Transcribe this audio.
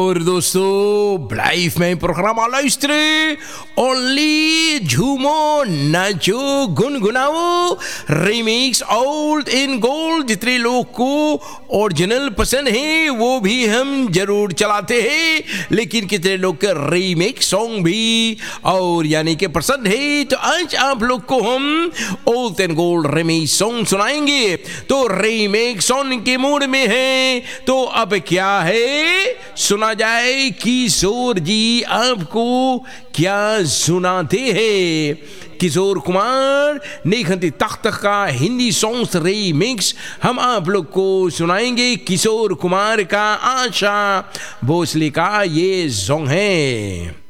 और दोस्तों लाइफ में programme luisteren only झूमो nacho गुनगुनाओ remix old in gold. जितने लोग को ओरिजिनल पसंद है वो भी हम जरूर चलाते हैं, लेकिन कितने लोग के रीमेक सॉन्ग भी और यानी कि पसंद है। तो आज आप लोग को हम old and gold remix song सुनाएंगे। तो रीमेक सॉन्ग के मूड में है तो अब क्या है सुना जाए। किशोर जी आपको क्या सुनाते हैं? किशोर कुमार निखंती तख्त का हिंदी सॉन्ग्स रीमिक्स हम आप लोग को सुनाएंगे। किशोर कुमार का आशा भोसले का ये सॉन्ग है।